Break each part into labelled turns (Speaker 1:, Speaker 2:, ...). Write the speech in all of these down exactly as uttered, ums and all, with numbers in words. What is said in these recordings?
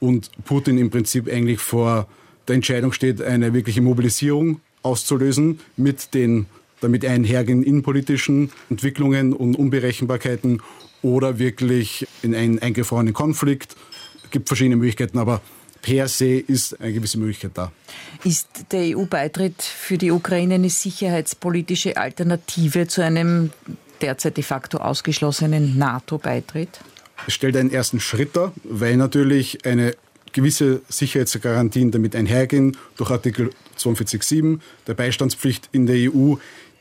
Speaker 1: und Putin im Prinzip eigentlich vor der Entscheidung steht, eine wirkliche Mobilisierung auszulösen mit den damit einhergehenden innenpolitischen Entwicklungen und Unberechenbarkeiten oder wirklich in einen eingefrorenen Konflikt. Es gibt verschiedene Möglichkeiten, aber per se ist eine gewisse Möglichkeit da.
Speaker 2: Ist der E U-Beitritt für die Ukraine eine sicherheitspolitische Alternative zu einem derzeit de facto ausgeschlossenen NATO-Beitritt?
Speaker 1: Es stellt einen ersten Schritt dar, weil natürlich eine gewisse Sicherheitsgarantien damit einhergehen durch Artikel zweiundvierzig Absatz sieben der Beistandspflicht in der E U,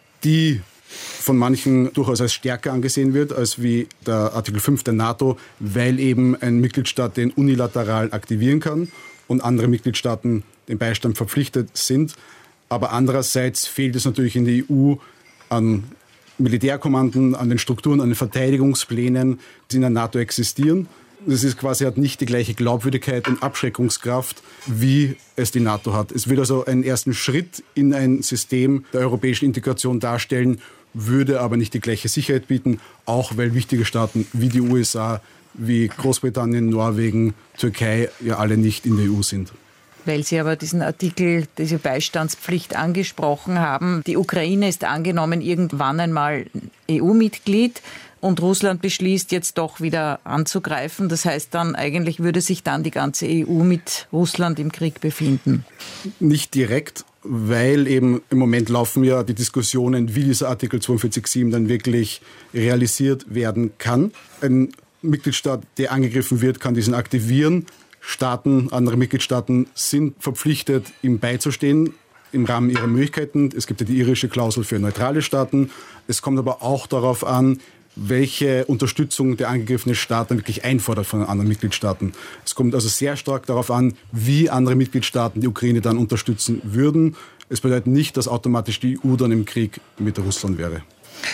Speaker 1: die von manchen durchaus als stärker angesehen wird als wie der Artikel fünf der NATO, weil eben ein Mitgliedstaat den unilateral aktivieren kann und andere Mitgliedstaaten den Beistand verpflichtet sind. Aber andererseits fehlt es natürlich in der E U an Militärkommanden, an den Strukturen, an den Verteidigungsplänen, die in der NATO existieren. Das ist quasi, hat nicht die gleiche Glaubwürdigkeit und Abschreckungskraft, wie es die NATO hat. Es wird also einen ersten Schritt in ein System der europäischen Integration darstellen, würde aber nicht die gleiche Sicherheit bieten, auch weil wichtige Staaten wie die U S A, wie Großbritannien, Norwegen, Türkei ja alle nicht in der E U sind.
Speaker 2: Weil Sie aber diesen Artikel, diese Beistandspflicht angesprochen haben. Die Ukraine ist angenommen irgendwann einmal E U-Mitglied und Russland beschließt jetzt doch wieder anzugreifen. Das heißt dann, eigentlich würde sich dann die ganze E U mit Russland im Krieg befinden.
Speaker 1: Nicht direkt, weil eben im Moment laufen ja die Diskussionen, wie dieser Artikel zweiundvierzig Absatz sieben dann wirklich realisiert werden kann. Ein Mitgliedstaat, der angegriffen wird, kann diesen aktivieren. Staaten, andere Mitgliedstaaten sind verpflichtet, ihm beizustehen im Rahmen ihrer Möglichkeiten. Es gibt ja die irische Klausel für neutrale Staaten. Es kommt aber auch darauf an, welche Unterstützung der angegriffene Staat dann wirklich einfordert von den anderen Mitgliedstaaten. Es kommt also sehr stark darauf an, wie andere Mitgliedstaaten die Ukraine dann unterstützen würden. Es bedeutet nicht, dass automatisch die E U dann im Krieg mit Russland wäre.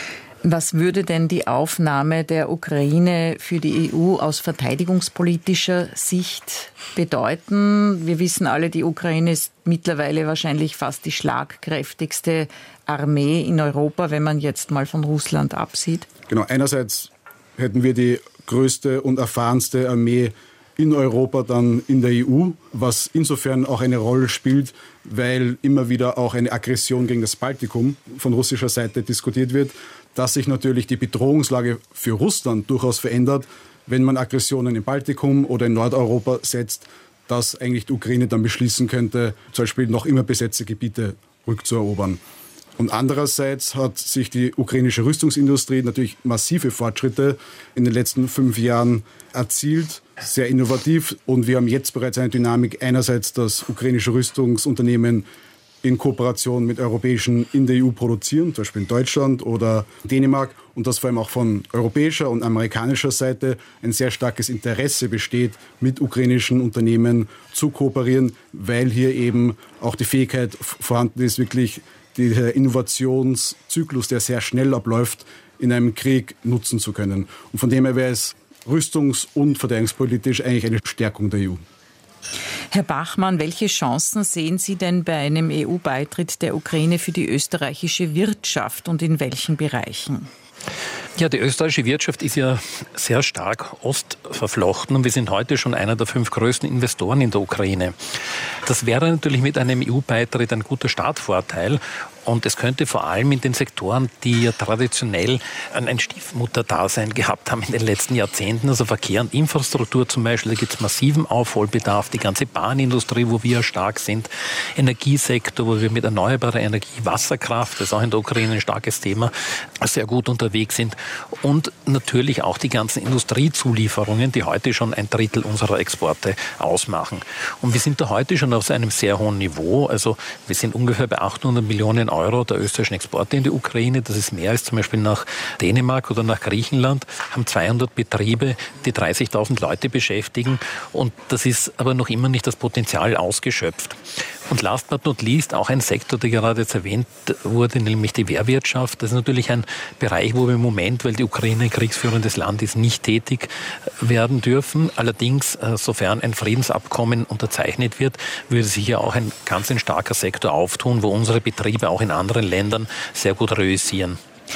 Speaker 2: Was würde denn die Aufnahme der Ukraine für die E U aus verteidigungspolitischer Sicht bedeuten? Wir wissen alle, die Ukraine ist mittlerweile wahrscheinlich fast die schlagkräftigste Armee in Europa, wenn man jetzt mal von Russland absieht.
Speaker 1: Genau, einerseits hätten wir die größte und erfahrenste Armee in Europa dann in der E U, was insofern auch eine Rolle spielt, weil immer wieder auch eine Aggression gegen das Baltikum von russischer Seite diskutiert wird, dass sich natürlich die Bedrohungslage für Russland durchaus verändert, wenn man Aggressionen im Baltikum oder in Nordeuropa setzt, dass eigentlich die Ukraine dann beschließen könnte, zum Beispiel noch immer besetzte Gebiete rückzuerobern. Und andererseits hat sich die ukrainische Rüstungsindustrie natürlich massive Fortschritte in den letzten fünf Jahren erzielt, sehr innovativ. Und wir haben jetzt bereits eine Dynamik, einerseits das ukrainische Rüstungsunternehmen in Kooperation mit europäischen in der E U produzieren, zum Beispiel in Deutschland oder Dänemark, und dass vor allem auch von europäischer und amerikanischer Seite ein sehr starkes Interesse besteht, mit ukrainischen Unternehmen zu kooperieren, weil hier eben auch die Fähigkeit vorhanden ist, wirklich der Innovationszyklus, der sehr schnell abläuft, in einem Krieg nutzen zu können. Und von dem her wäre es rüstungs- und verteidigungspolitisch eigentlich eine Stärkung der E U.
Speaker 2: Herr Bachmann, welche Chancen sehen Sie denn bei einem E U-Beitritt der Ukraine für die österreichische Wirtschaft und in welchen Bereichen?
Speaker 3: Ja, die österreichische Wirtschaft ist ja sehr stark ostverflochten und wir sind heute schon einer der fünf größten Investoren in der Ukraine. Das wäre natürlich mit einem E U-Beitritt ein guter Startvorteil. Und es könnte vor allem in den Sektoren, die ja traditionell ein Stiefmutterdasein gehabt haben in den letzten Jahrzehnten, also Verkehr und Infrastruktur zum Beispiel, da gibt es massiven Aufholbedarf, die ganze Bahnindustrie, wo wir stark sind, Energiesektor, wo wir mit erneuerbarer Energie, Wasserkraft, das ist auch in der Ukraine ein starkes Thema, sehr gut unterwegs sind und natürlich auch die ganzen Industriezulieferungen, die heute schon ein Drittel unserer Exporte ausmachen. Und wir sind da heute schon auf einem sehr hohen Niveau, also wir sind ungefähr bei achthundert Millionen Euro der österreichischen Exporte in die Ukraine. Das ist mehr als zum Beispiel nach Dänemark oder nach Griechenland. Haben zweihundert Betriebe, die dreißigtausend Leute beschäftigen. Und das ist aber noch immer nicht das Potenzial ausgeschöpft. Und last but not least auch ein Sektor, der gerade jetzt erwähnt wurde, nämlich die Wehrwirtschaft. Das ist natürlich ein Bereich, wo wir im Moment, weil die Ukraine ein kriegsführendes Land ist, nicht tätig werden dürfen. Allerdings, sofern ein Friedensabkommen unterzeichnet wird, würde sich ja auch ein ganz ein starker Sektor auftun, wo unsere Betriebe auch in anderen Ländern sehr gut reüssieren.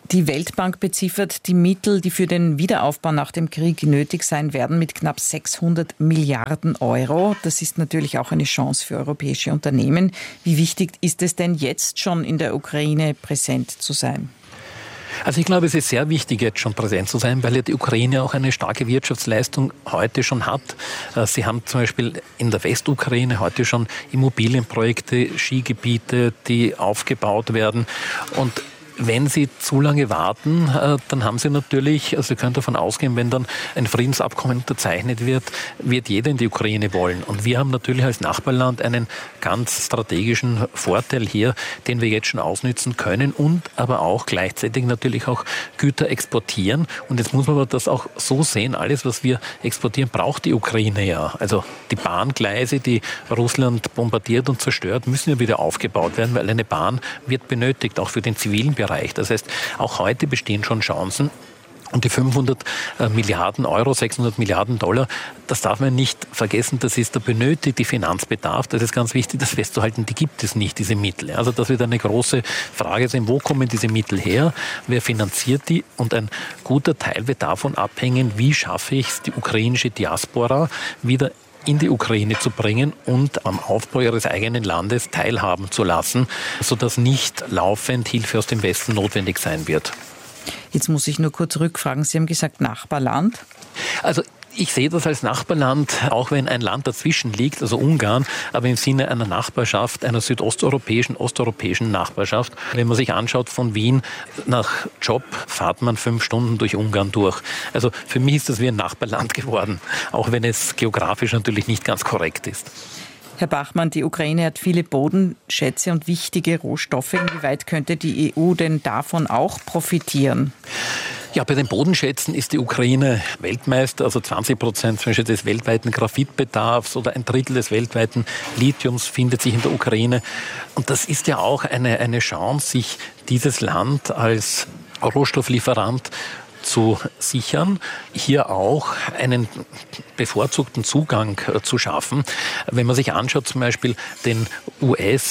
Speaker 2: Die Weltbank beziffert die Mittel, die für den Wiederaufbau nach dem Krieg nötig sein werden, mit knapp sechshundert Milliarden Euro. Das ist natürlich auch eine Chance für europäische Unternehmen. Wie wichtig ist es denn jetzt schon in der Ukraine präsent zu sein?
Speaker 3: Also ich glaube, es ist sehr wichtig, jetzt schon präsent zu sein, weil ja die Ukraine auch eine starke Wirtschaftsleistung heute schon hat. Sie haben zum Beispiel in der Westukraine heute schon Immobilienprojekte, Skigebiete, die aufgebaut werden. Und wenn Sie zu lange warten, dann haben Sie natürlich, also Sie können davon ausgehen, wenn dann ein Friedensabkommen unterzeichnet wird, wird jeder in die Ukraine wollen. Und wir haben natürlich als Nachbarland einen ganz strategischen Vorteil hier, den wir jetzt schon ausnützen können und aber auch gleichzeitig natürlich auch Güter exportieren. Und jetzt muss man aber das auch so sehen, alles, was wir exportieren, braucht die Ukraine ja. Also die Bahngleise, die Russland bombardiert und zerstört, müssen ja wieder aufgebaut werden, weil eine Bahn wird benötigt, auch für den zivilen Bereich. Das heißt, auch heute bestehen schon Chancen. Und die fünfhundert Milliarden Euro, sechshundert Milliarden Dollar, das darf man nicht vergessen, das ist der benötigte Finanzbedarf. Das ist ganz wichtig, das festzuhalten, die gibt es nicht, diese Mittel. Also das wird eine große Frage sein, wo kommen diese Mittel her, wer finanziert die? Und ein guter Teil wird davon abhängen, wie schaffe ich es, die ukrainische Diaspora wieder in die Ukraine zu bringen und am Aufbau ihres eigenen Landes teilhaben zu lassen, sodass nicht laufend Hilfe aus dem Westen notwendig sein wird.
Speaker 2: Jetzt muss ich nur kurz rückfragen. Sie haben gesagt Nachbarland.
Speaker 3: Also ich sehe das als Nachbarland, auch wenn ein Land dazwischen liegt, also Ungarn, aber im Sinne einer Nachbarschaft, einer südosteuropäischen, osteuropäischen Nachbarschaft. Wenn man sich anschaut, von Wien nach Job fahrt man fünf Stunden durch Ungarn durch. Also für mich ist das wie ein Nachbarland geworden, auch wenn es geografisch natürlich nicht ganz korrekt ist.
Speaker 2: Herr Bachmann, die Ukraine hat viele Bodenschätze und wichtige Rohstoffe. Inwieweit könnte die E U denn davon auch profitieren?
Speaker 3: Ja, bei den Bodenschätzen ist die Ukraine Weltmeister, also zwanzig Prozent zum Beispiel des weltweiten Graphitbedarfs oder ein Drittel des weltweiten Lithiums findet sich in der Ukraine. Und das ist ja auch eine, eine Chance, sich dieses Land als Rohstofflieferant zu sichern, hier auch einen bevorzugten Zugang zu schaffen. Wenn man sich anschaut, zum Beispiel den U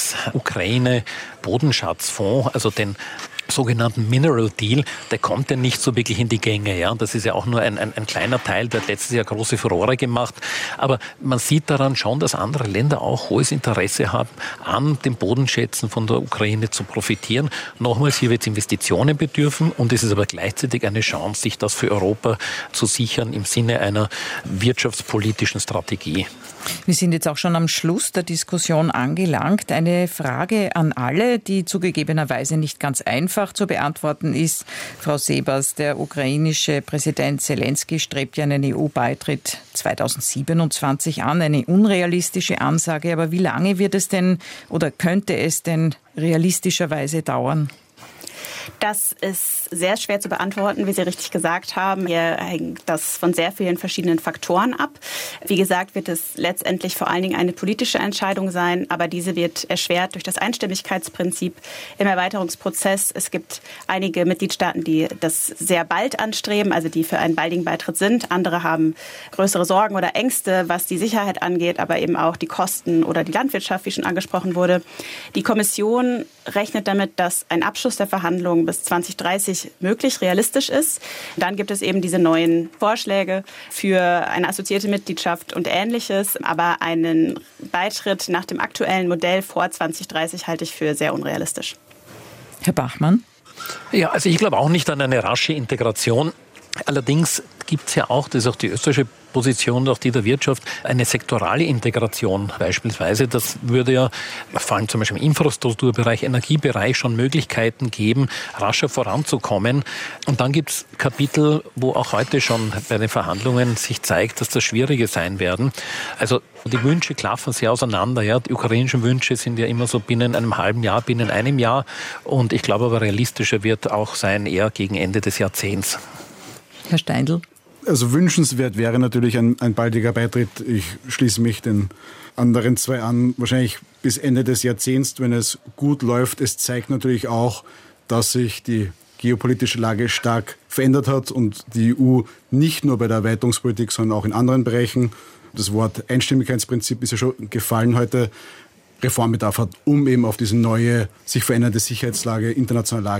Speaker 3: S-Ukraine-Bodenschatzfonds, also den sogenannten Mineral Deal, der kommt ja nicht so wirklich in die Gänge. Ja? Und das ist ja auch nur ein, ein, ein kleiner Teil, der hat letztes Jahr große Furore gemacht. Aber man sieht daran schon, dass andere Länder auch hohes Interesse haben, an den Bodenschätzen von der Ukraine zu profitieren. Nochmals, hier wird es Investitionen bedürfen und es ist aber gleichzeitig eine Chance, sich das für Europa zu sichern im Sinne einer wirtschaftspolitischen Strategie.
Speaker 2: Wir sind jetzt auch schon am Schluss der Diskussion angelangt. Eine Frage an alle, die zugegebenerweise nicht ganz einfach zu beantworten ist. Frau Sebers, der ukrainische Präsident Zelensky strebt ja einen E U-Beitritt zweitausendsiebenundzwanzig an. Eine unrealistische Ansage. Aber wie lange wird es denn oder könnte es denn realistischerweise dauern?
Speaker 4: Das ist sehr schwer zu beantworten, wie Sie richtig gesagt haben. Hier hängt das von sehr vielen verschiedenen Faktoren ab. Wie gesagt, wird es letztendlich vor allen Dingen eine politische Entscheidung sein, aber diese wird erschwert durch das Einstimmigkeitsprinzip im Erweiterungsprozess. Es gibt einige Mitgliedstaaten, die das sehr bald anstreben, also die für einen baldigen Beitritt sind. Andere haben größere Sorgen oder Ängste, was die Sicherheit angeht, aber eben auch die Kosten oder die Landwirtschaft, wie schon angesprochen wurde. Die Kommission rechnet damit, dass ein Abschluss der Verhandlungen bis zwanzig dreißig möglich, realistisch ist. Dann gibt es eben diese neuen Vorschläge für eine assoziierte Mitgliedschaft und Ähnliches. Aber einen Beitritt nach dem aktuellen Modell vor zwanzig dreißig halte ich für sehr unrealistisch.
Speaker 2: Herr Bachmann?
Speaker 3: Ja, also ich glaube auch nicht an eine rasche Integration. Allerdings gibt es ja auch, das ist auch die österreichische Position, auch die der Wirtschaft, eine sektorale Integration beispielsweise. Das würde ja vor allem zum Beispiel im Infrastrukturbereich, Energiebereich schon Möglichkeiten geben, rascher voranzukommen. Und dann gibt es Kapitel, wo auch heute schon bei den Verhandlungen sich zeigt, dass das schwierige sein werden. Also die Wünsche klaffen sehr auseinander. Ja. Die ukrainischen Wünsche sind ja immer so binnen einem halben Jahr, binnen einem Jahr. Und ich glaube aber realistischer wird auch sein, eher gegen Ende des Jahrzehnts.
Speaker 2: Herr Steindl?
Speaker 1: Also wünschenswert wäre natürlich ein, ein baldiger Beitritt. Ich schließe mich den anderen zwei an. Wahrscheinlich bis Ende des Jahrzehnts, wenn es gut läuft. Es zeigt natürlich auch, dass sich die geopolitische Lage stark verändert hat und die E U nicht nur bei der Erweiterungspolitik, sondern auch in anderen Bereichen, das Wort Einstimmigkeitsprinzip ist ja schon gefallen heute, Reformbedarf hat, um eben auf diese neue, sich verändernde Sicherheitslage, internationale Lage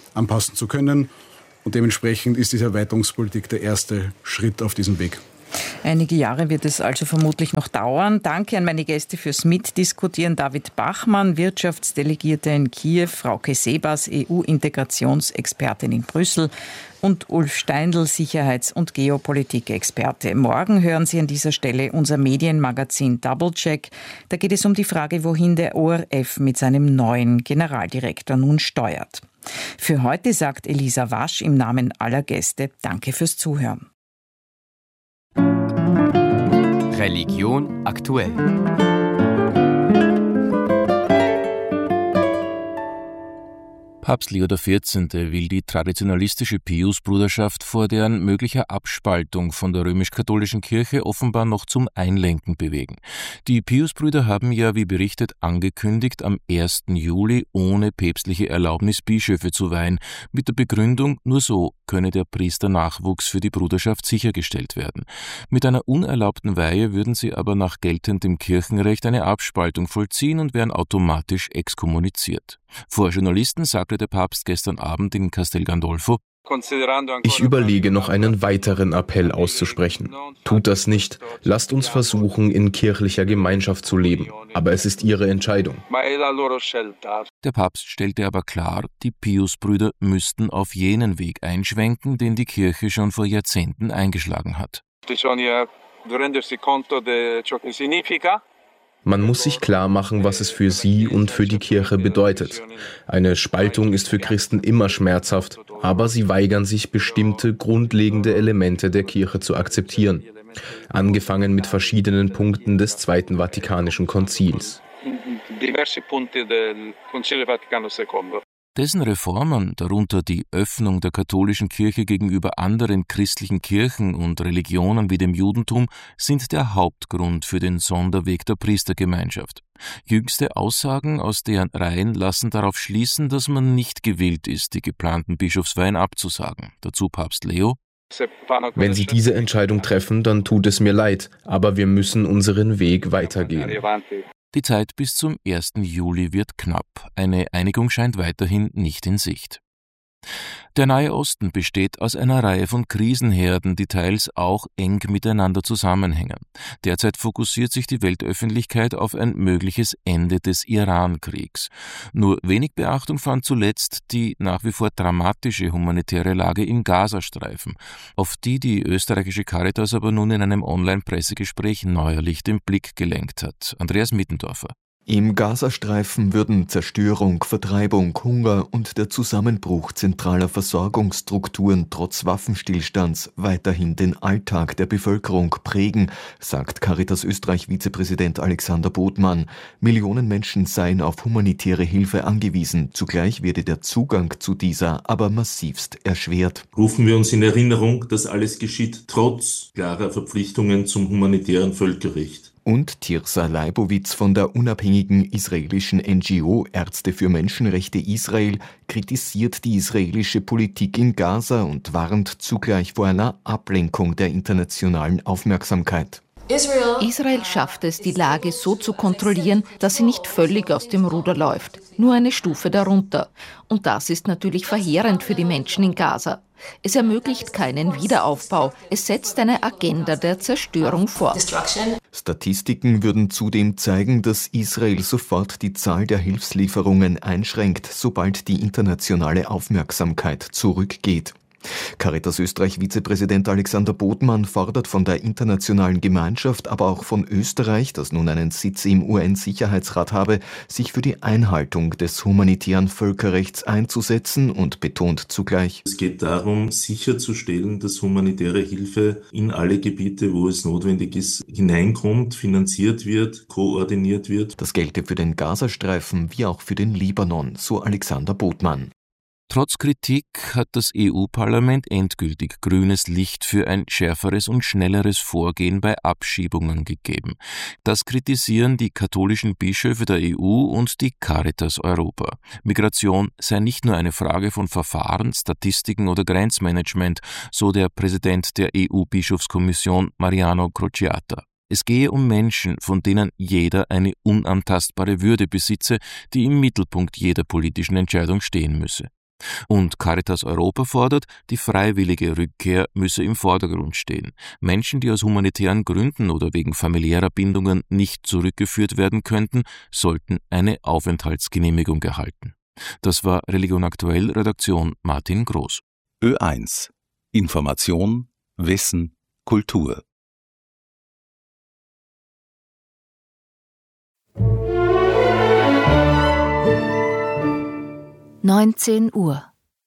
Speaker 1: anpassen zu können. Und dementsprechend ist diese Erweiterungspolitik der erste Schritt auf diesem Weg.
Speaker 2: Einige Jahre wird es also vermutlich noch dauern. Danke an meine Gäste fürs Mitdiskutieren. David Bachmann, Wirtschaftsdelegierter in Kiew, Frauke Sebas, E U-Integrationsexpertin in Brüssel und Ulf Steindl, Sicherheits- und Geopolitik-Experte. Morgen hören Sie an dieser Stelle unser Medienmagazin Doublecheck. Da geht es um die Frage, wohin der O R F mit seinem neuen Generaldirektor nun steuert. Für heute sagt Elisa Wasch im Namen aller Gäste Danke fürs Zuhören.
Speaker 5: Religion aktuell.
Speaker 6: Papst Leo der vierzehnte will die traditionalistische Pius-Bruderschaft vor deren möglicher Abspaltung von der römisch-katholischen Kirche offenbar noch zum Einlenken bewegen. Die Pius-Brüder haben ja, wie berichtet, angekündigt, am ersten Juli ohne päpstliche Erlaubnis Bischöfe zu weihen, mit der Begründung, nur so könne der Priesternachwuchs für die Bruderschaft sichergestellt werden. Mit einer unerlaubten Weihe würden sie aber nach geltendem Kirchenrecht eine Abspaltung vollziehen und wären automatisch exkommuniziert. Vor Journalisten sagte der Papst gestern Abend in Castel Gandolfo:
Speaker 7: Ich überlege noch einen weiteren Appell auszusprechen. Tut das nicht. Lasst uns versuchen, in kirchlicher Gemeinschaft zu leben. Aber es ist Ihre Entscheidung.
Speaker 6: Der Papst stellte aber klar, die Pius-Brüder müssten auf jenen Weg einschwenken, den die Kirche schon vor Jahrzehnten eingeschlagen hat.
Speaker 7: Man muss sich klar machen, was es für sie und für die Kirche bedeutet. Eine Spaltung ist für Christen immer schmerzhaft, aber sie weigern sich, bestimmte grundlegende Elemente der Kirche zu akzeptieren. Angefangen mit verschiedenen Punkten des Zweiten Vatikanischen Konzils.
Speaker 6: Dessen Reformen, darunter die Öffnung der katholischen Kirche gegenüber anderen christlichen Kirchen und Religionen wie dem Judentum, sind der Hauptgrund für den Sonderweg der Priestergemeinschaft. Jüngste Aussagen aus deren Reihen lassen darauf schließen, dass man nicht gewillt ist, die geplanten Bischofsweihen abzusagen. Dazu Papst Leo:
Speaker 7: Wenn Sie diese Entscheidung treffen, dann tut es mir leid, aber wir müssen unseren Weg weitergehen.
Speaker 6: Die Zeit bis zum ersten Juli wird knapp. Eine Einigung scheint weiterhin nicht in Sicht. Der Nahe Osten besteht aus einer Reihe von Krisenherden, die teils auch eng miteinander zusammenhängen. Derzeit fokussiert sich die Weltöffentlichkeit auf ein mögliches Ende des Iran-Kriegs. Nur wenig Beachtung fand zuletzt die nach wie vor dramatische humanitäre Lage im Gazastreifen, auf die die österreichische Caritas aber nun in einem Online-Pressegespräch neuerlich den Blick gelenkt hat. Andreas Mittendorfer.
Speaker 8: Im Gazastreifen würden Zerstörung, Vertreibung, Hunger und der Zusammenbruch zentraler Versorgungsstrukturen trotz Waffenstillstands weiterhin den Alltag der Bevölkerung prägen, sagt Caritas Österreich-Vizepräsident Alexander Bodmann. Millionen Menschen seien auf humanitäre Hilfe angewiesen. Zugleich werde der Zugang zu dieser aber massivst erschwert.
Speaker 9: Rufen wir uns in Erinnerung, dass alles geschieht trotz klarer Verpflichtungen zum humanitären Völkerrecht.
Speaker 8: Und Tirsa Leibowitz von der unabhängigen israelischen N G O Ärzte für Menschenrechte Israel kritisiert die israelische Politik in Gaza und warnt zugleich vor einer Ablenkung der internationalen Aufmerksamkeit.
Speaker 10: Israel schafft es, die Lage so zu kontrollieren, dass sie nicht völlig aus dem Ruder läuft, nur eine Stufe darunter. Und das ist natürlich verheerend für die Menschen in Gaza. Es ermöglicht keinen Wiederaufbau, es setzt eine Agenda der Zerstörung fort.
Speaker 8: Statistiken würden zudem zeigen, dass Israel sofort die Zahl der Hilfslieferungen einschränkt, sobald die internationale Aufmerksamkeit zurückgeht. Caritas Österreich-Vizepräsident Alexander Bodmann fordert von der internationalen Gemeinschaft, aber auch von Österreich, das nun einen Sitz im U N-Sicherheitsrat habe, sich für die Einhaltung des humanitären Völkerrechts einzusetzen und betont zugleich:
Speaker 9: Es geht darum, sicherzustellen, dass humanitäre Hilfe in alle Gebiete, wo es notwendig ist, hineinkommt, finanziert wird, koordiniert wird.
Speaker 8: Das gelte für den Gazastreifen wie auch für den Libanon, so Alexander Bodmann.
Speaker 6: Trotz Kritik hat das E U-Parlament endgültig grünes Licht für ein schärferes und schnelleres Vorgehen bei Abschiebungen gegeben. Das kritisieren die katholischen Bischöfe der E U und die Caritas Europa. Migration sei nicht nur eine Frage von Verfahren, Statistiken oder Grenzmanagement, so der Präsident der E U-Bischofskommission Mariano Crociata. Es gehe um Menschen, von denen jeder eine unantastbare Würde besitze, die im Mittelpunkt jeder politischen Entscheidung stehen müsse. Und Caritas Europa fordert, die freiwillige Rückkehr müsse im Vordergrund stehen. Menschen, die aus humanitären Gründen oder wegen familiärer Bindungen nicht zurückgeführt werden könnten, sollten eine Aufenthaltsgenehmigung erhalten. Das war Religion aktuell, Redaktion Martin Groß.
Speaker 11: Ö eins. Information, Wissen, Kultur.
Speaker 10: neunzehn Uhr.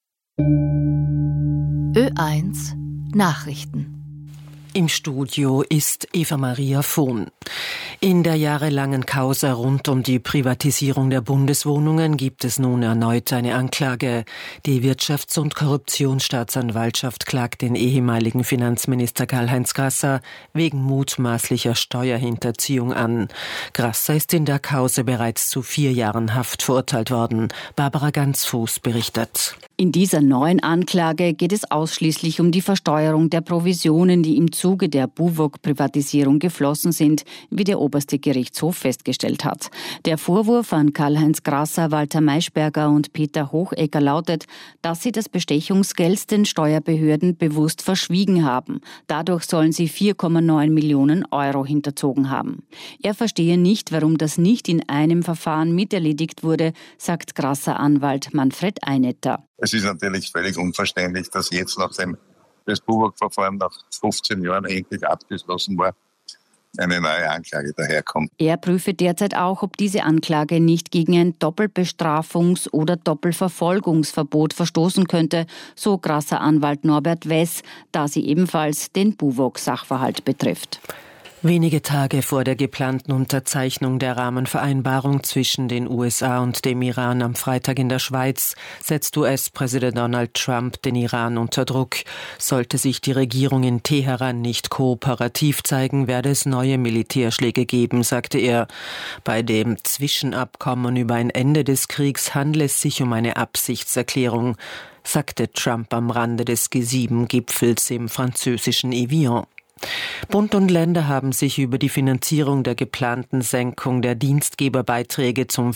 Speaker 10: Ö eins Nachrichten.
Speaker 12: Im Studio ist Eva-Maria Vohn. In der jahrelangen Causa rund um die Privatisierung der Bundeswohnungen gibt es nun erneut eine Anklage. Die Wirtschafts- und Korruptionsstaatsanwaltschaft klagt den ehemaligen Finanzminister Karl-Heinz Grasser wegen mutmaßlicher Steuerhinterziehung an. Grasser ist in der Causa bereits zu vier Jahren Haft verurteilt worden. Barbara Gansfuß berichtet.
Speaker 13: In dieser neuen Anklage geht es ausschließlich um die Versteuerung der Provisionen, die im Zuge der BUWOG-Privatisierung geflossen sind, wie der oberste Gerichtshof festgestellt hat. Der Vorwurf an Karl-Heinz Grasser, Walter Maischberger und Peter Hochecker lautet, dass sie das Bestechungsgeld den Steuerbehörden bewusst verschwiegen haben. Dadurch sollen sie vier Komma neun Millionen Euro hinterzogen haben. Er verstehe nicht, warum das nicht in einem Verfahren miterledigt wurde, sagt Grasser-Anwalt Manfred Einetter.
Speaker 14: Es ist natürlich völlig unverständlich, dass jetzt, nachdem das BUWOG-Verfahren nach fünfzehn Jahren endlich abgeschlossen war, eine neue Anklage daherkommt.
Speaker 13: Er prüfe derzeit auch, ob diese Anklage nicht gegen ein Doppelbestrafungs- oder Doppelverfolgungsverbot verstoßen könnte, so Grasser Anwalt Norbert Wess, da sie ebenfalls den BUWOG-Sachverhalt betrifft.
Speaker 12: Wenige Tage vor der geplanten Unterzeichnung der Rahmenvereinbarung zwischen den U S A und dem Iran am Freitag in der Schweiz setzt U S-Präsident Donald Trump den Iran unter Druck. Sollte sich die Regierung in Teheran nicht kooperativ zeigen, werde es neue Militärschläge geben, sagte er. Bei dem Zwischenabkommen über ein Ende des Kriegs handle es sich um eine Absichtserklärung, sagte Trump am Rande des G sieben Gipfels im französischen Evian. Bund und Länder haben sich über die Finanzierung der geplanten Senkung der Dienstgeberbeiträge zum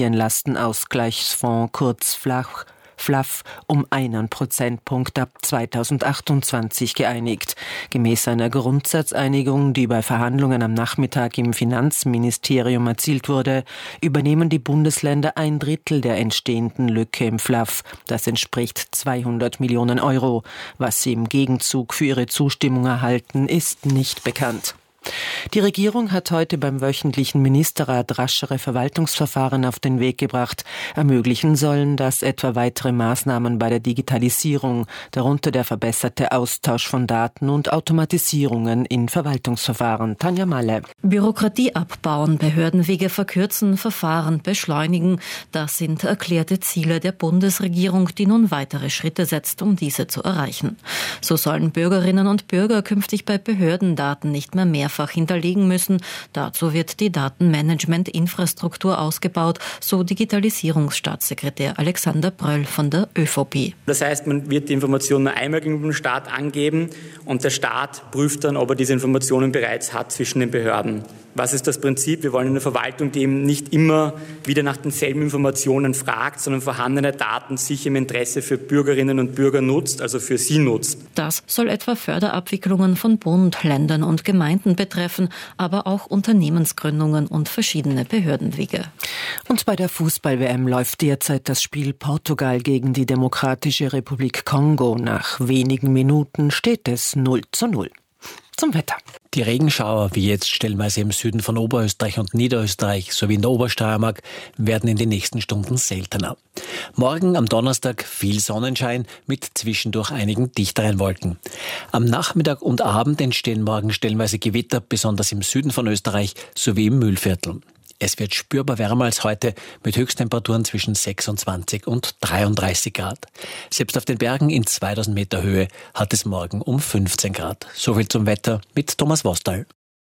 Speaker 12: Familienlastenausgleichsfonds, kurz Flach, Flaff, um einen Prozentpunkt ab zweitausendachtundzwanzig geeinigt. Gemäß einer Grundsatzeinigung, die bei Verhandlungen am Nachmittag im Finanzministerium erzielt wurde, übernehmen die Bundesländer ein Drittel der entstehenden Lücke im Flaff. Das entspricht zweihundert Millionen Euro. Was sie im Gegenzug für ihre Zustimmung erhalten, ist nicht bekannt. Die Regierung hat heute beim wöchentlichen Ministerrat raschere Verwaltungsverfahren auf den Weg gebracht. Ermöglichen sollen das etwa weitere Maßnahmen bei der Digitalisierung, darunter der verbesserte Austausch von Daten und Automatisierungen in Verwaltungsverfahren. Tanja Malle.
Speaker 10: Bürokratie abbauen, Behördenwege verkürzen, Verfahren beschleunigen. Das sind erklärte Ziele der Bundesregierung, die nun weitere Schritte setzt, um diese zu erreichen. So sollen Bürgerinnen und Bürger künftig bei Behördendaten nicht mehr mehrfach hinterlegen müssen. Dazu wird die Datenmanagement-Infrastruktur ausgebaut, so Digitalisierungsstaatssekretär Alexander Bröll von der ÖVP.
Speaker 15: Das heißt, man wird die Informationen nur einmal gegenüber dem Staat angeben und der Staat prüft dann, ob er diese Informationen bereits hat zwischen den Behörden. Was ist das Prinzip? Wir wollen eine Verwaltung, die eben nicht immer wieder nach denselben Informationen fragt, sondern vorhandene Daten sich im Interesse für Bürgerinnen und Bürger nutzt, also für sie nutzt.
Speaker 10: Das soll etwa Förderabwicklungen von Bund, Ländern und Gemeinden betreffen, aber auch Unternehmensgründungen und verschiedene Behördenwege.
Speaker 12: Und bei der Fußball-W M läuft derzeit das Spiel Portugal gegen die Demokratische Republik Kongo. Nach wenigen Minuten steht es null zu null. Zum Wetter.
Speaker 16: Die Regenschauer, wie jetzt stellenweise im Süden von Oberösterreich und Niederösterreich sowie in der Obersteiermark, werden in den nächsten Stunden seltener. Morgen am Donnerstag viel Sonnenschein mit zwischendurch einigen dichteren Wolken. Am Nachmittag und Abend entstehen morgen stellenweise Gewitter, besonders im Süden von Österreich sowie im Mühlviertel. Es wird spürbar wärmer als heute mit Höchsttemperaturen zwischen sechsundzwanzig und dreiunddreißig Grad. Selbst auf den Bergen in zweitausend Meter Höhe hat es morgen um fünfzehn Grad. Soviel zum Wetter mit Thomas Vostal.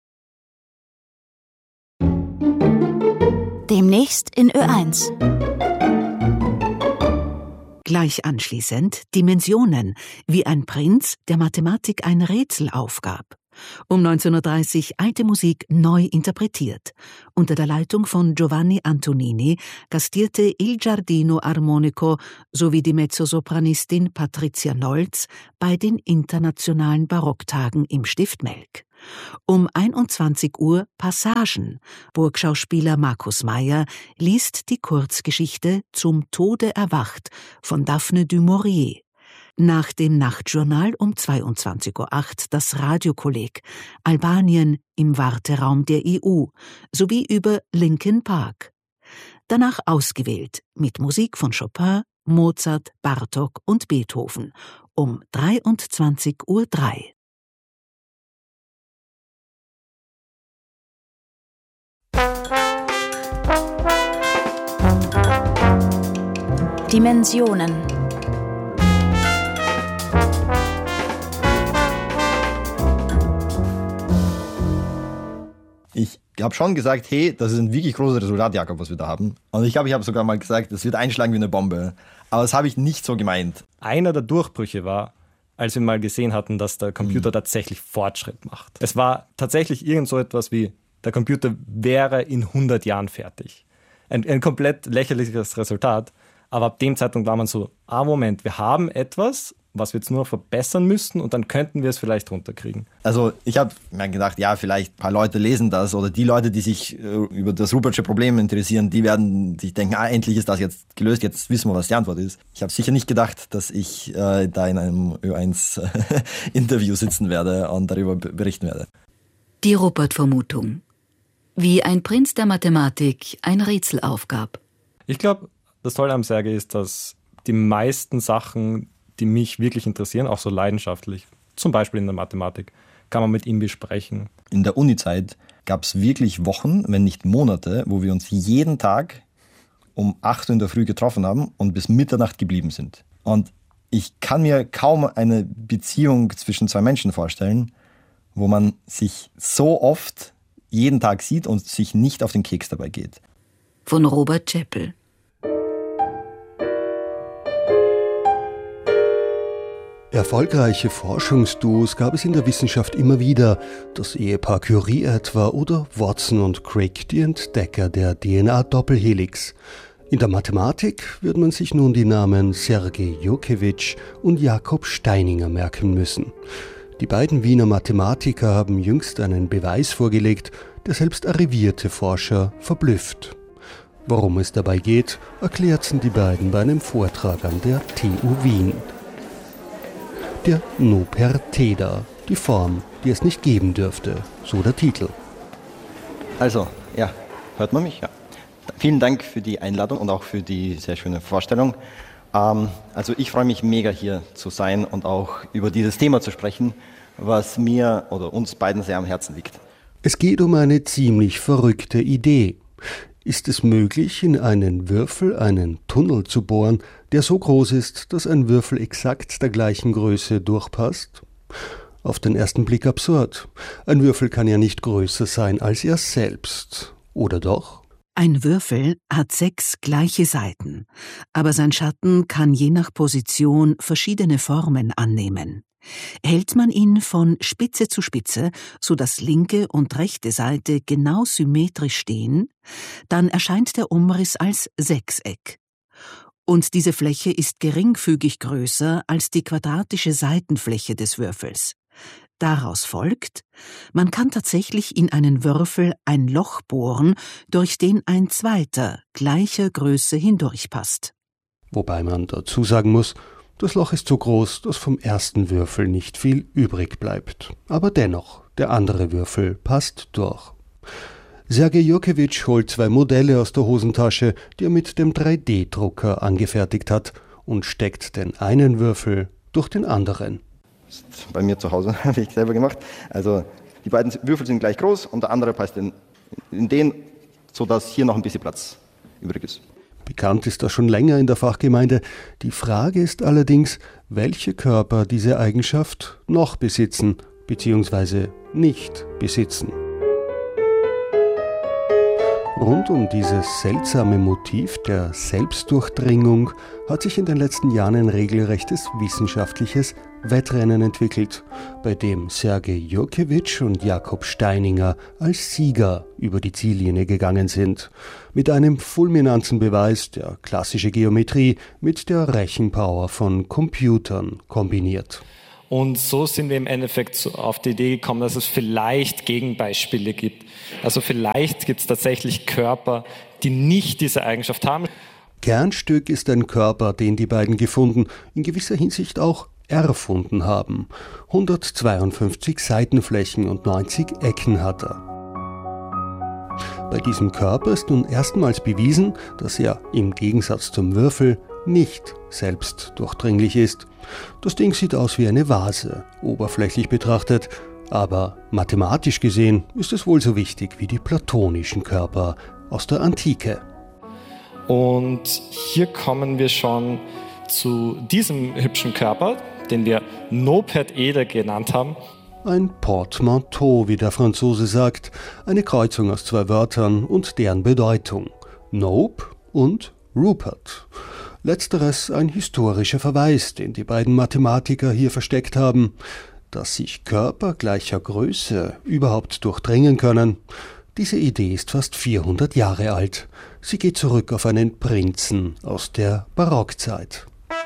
Speaker 17: Demnächst in Ö eins.
Speaker 18: Gleich anschließend Dimensionen, wie ein Prinz der Mathematik ein Rätsel aufgab. Um neunzehn Uhr dreißig alte Musik neu interpretiert. Unter der Leitung von Giovanni Antonini gastierte Il Giardino Armonico sowie die Mezzosopranistin Patricia Nolz bei den internationalen Barocktagen im Stift Melk. Um einundzwanzig Uhr Passagen. Burgschauspieler Markus Meyer liest die Kurzgeschichte Zum Tode erwacht von Daphne du Maurier. Nach dem Nachtjournal um zweiundzwanzig Uhr acht das Radiokolleg Albanien im Warteraum der E U sowie über Linkin Park. Danach ausgewählt mit Musik von Chopin, Mozart, Bartók und Beethoven um dreiundzwanzig Uhr drei.
Speaker 17: Dimensionen.
Speaker 19: Ich habe schon gesagt, hey, das ist ein wirklich großes Resultat, Jakob, was wir da haben. Und ich glaube, ich habe sogar mal gesagt, das wird einschlagen wie eine Bombe. Aber das habe ich nicht so gemeint.
Speaker 20: Einer der Durchbrüche war, als wir mal gesehen hatten, dass der Computer mhm. tatsächlich Fortschritt macht. Es war tatsächlich irgend so etwas wie, der Computer wäre in hundert Jahren fertig. Ein, ein komplett lächerliches Resultat. Aber ab dem Zeitpunkt war man so, ah Moment, wir haben etwas, was wir jetzt nur verbessern müssten und dann könnten wir es vielleicht runterkriegen.
Speaker 19: Also ich habe mir gedacht, ja, vielleicht ein paar Leute lesen das oder die Leute, die sich äh, über das Rupertsche Problem interessieren, die werden sich denken, ah, endlich ist das jetzt gelöst, jetzt wissen wir, was die Antwort ist. Ich habe sicher nicht gedacht, dass ich äh, da in einem Ö eins Interview sitzen werde und darüber berichten werde.
Speaker 13: Die Ruppert-Vermutung. Wie ein Prinz der Mathematik ein Rätsel aufgab.
Speaker 20: Ich glaube, das Tolle am Sergej ist, dass die meisten Sachen, die mich wirklich interessieren, auch so leidenschaftlich, zum Beispiel in der Mathematik, kann man mit ihm besprechen.
Speaker 19: In der Uni-Zeit gab es wirklich Wochen, wenn nicht Monate, wo wir uns jeden Tag um acht Uhr in der Früh getroffen haben und bis Mitternacht geblieben sind. Und ich kann mir kaum eine Beziehung zwischen zwei Menschen vorstellen, wo man sich so oft jeden Tag sieht und sich nicht auf den Keks dabei geht.
Speaker 13: Von Robert Czeppel.
Speaker 21: Erfolgreiche Forschungsduos gab es in der Wissenschaft immer wieder, das Ehepaar Curie etwa oder Watson und Crick, die Entdecker der D N A-Doppelhelix. In der Mathematik wird man sich nun die Namen Sergej Jurkewitsch und Jakob Steininger merken müssen. Die beiden Wiener Mathematiker haben jüngst einen Beweis vorgelegt, der selbst arrivierte Forscher verblüfft. Worum es dabei geht, erklärten die beiden bei einem Vortrag an der T U Wien. Der Nopertheda, die Form, die es nicht geben dürfte, so der Titel.
Speaker 19: Also, ja, hört man mich? Ja. Vielen Dank für die Einladung und auch für die sehr schöne Vorstellung. Ähm, also ich freue mich mega hier zu sein und auch über dieses Thema zu sprechen, was mir oder uns beiden sehr am Herzen liegt.
Speaker 21: Es geht um eine ziemlich verrückte Idee. Ist es möglich, in einen Würfel einen Tunnel zu bohren, der so groß ist, dass ein Würfel exakt der gleichen Größe durchpasst? Auf den ersten Blick absurd. Ein Würfel kann ja nicht größer sein als er selbst. Oder doch?
Speaker 18: Ein Würfel hat sechs gleiche Seiten, aber sein Schatten kann je nach Position verschiedene Formen annehmen. Hält man ihn von Spitze zu Spitze, so dass linke und rechte Seite genau symmetrisch stehen, dann erscheint der Umriss als Sechseck. Und diese Fläche ist geringfügig größer als die quadratische Seitenfläche des Würfels. Daraus folgt, man kann tatsächlich in einen Würfel ein Loch bohren, durch den ein zweiter, gleicher Größe hindurchpasst.
Speaker 21: Wobei man dazu sagen muss, das Loch ist so groß, dass vom ersten Würfel nicht viel übrig bleibt. Aber dennoch, der andere Würfel passt durch. Sergej Jurkewitsch holt zwei Modelle aus der Hosentasche, die er mit dem drei D Drucker angefertigt hat, und steckt den einen Würfel durch den anderen.
Speaker 19: Bei mir zu Hause habe ich selber gemacht. Also die beiden Würfel sind gleich groß und der andere passt in, in den, sodass hier noch ein bisschen Platz übrig ist.
Speaker 21: Bekannt ist das schon länger in der Fachgemeinde. Die Frage ist allerdings, welche Körper diese Eigenschaft noch besitzen bzw. nicht besitzen. Rund um dieses seltsame Motiv der Selbstdurchdringung hat sich in den letzten Jahren ein regelrechtes wissenschaftliches Wettrennen entwickelt, bei dem Sergej Jurkewitsch und Jakob Steininger als Sieger über die Ziellinie gegangen sind. Mit einem fulminanten Beweis der klassische Geometrie mit der Rechenpower von Computern kombiniert.
Speaker 20: Und so sind wir im Endeffekt auf die Idee gekommen, dass es vielleicht Gegenbeispiele gibt. Also vielleicht gibt es tatsächlich Körper, die nicht diese Eigenschaft haben.
Speaker 21: Kernstück ist ein Körper, den die beiden gefunden, in gewisser Hinsicht auch erfunden haben. hundertzweiundfünfzig Seitenflächen und neunzig Ecken hat er. Bei diesem Körper ist nun erstmals bewiesen, dass er im Gegensatz zum Würfel nicht selbstdurchdringlich ist. Das Ding sieht aus wie eine Vase, oberflächlich betrachtet, aber mathematisch gesehen ist es wohl so wichtig wie die platonischen Körper aus der Antike.
Speaker 20: Und hier kommen wir schon zu diesem hübschen Körper, den wir Nopert-Eder genannt haben.
Speaker 21: Ein Portmanteau, wie der Franzose sagt, eine Kreuzung aus zwei Wörtern und deren Bedeutung. Nope und Rupert. Letzteres ein historischer Verweis, den die beiden Mathematiker hier versteckt haben. Dass sich Körper gleicher Größe überhaupt durchdringen können, diese Idee ist fast vierhundert Jahre alt. Sie geht zurück auf einen Prinzen aus der Barockzeit.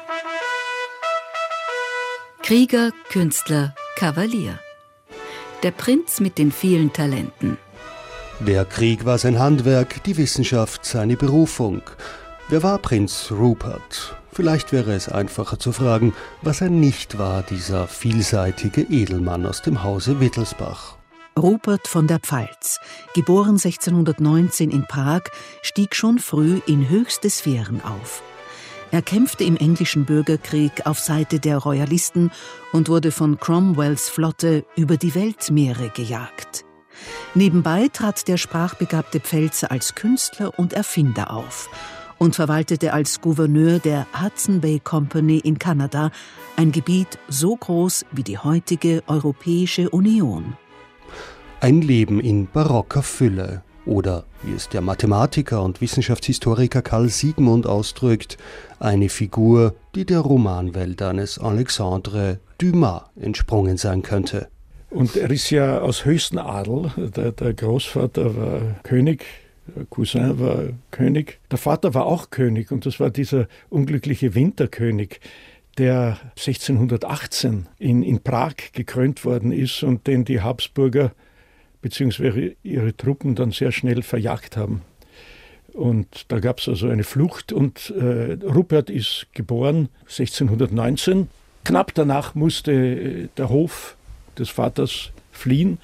Speaker 17: Krieger, Künstler, Kavalier. Der Prinz mit den vielen Talenten.
Speaker 21: Der Krieg war sein Handwerk, die Wissenschaft seine Berufung. Wer war Prinz Rupert? Vielleicht wäre es einfacher zu fragen, was er nicht war, dieser vielseitige Edelmann aus dem Hause Wittelsbach.
Speaker 18: Rupert von der Pfalz, geboren sechzehnhundertneunzehn in Prag, stieg schon früh in höchste Sphären auf. Er kämpfte im englischen Bürgerkrieg auf Seite der Royalisten und wurde von Cromwells Flotte über die Weltmeere gejagt. Nebenbei trat der sprachbegabte Pfälzer als Künstler und Erfinder auf und verwaltete als Gouverneur der Hudson Bay Company in Kanada ein Gebiet so groß wie die heutige Europäische Union.
Speaker 21: Ein Leben in barocker Fülle oder, wie es der Mathematiker und Wissenschaftshistoriker Karl Sigmund ausdrückt, eine Figur, die der Romanwelt eines Alexandre Dumas entsprungen sein könnte.
Speaker 4: Und er ist ja aus höchstem Adel. Der, der Großvater war König, der Cousin war König. Der Vater war auch König und das war dieser unglückliche Winterkönig, der sechzehnhundertachtzehn in, in Prag gekrönt worden ist und den die Habsburger bzw. ihre Truppen dann sehr schnell verjagt haben. Und da gab es also eine Flucht und äh, Rupert ist geboren sechzehnhundertneunzehn. Knapp danach musste der Hof des Vaters fliehen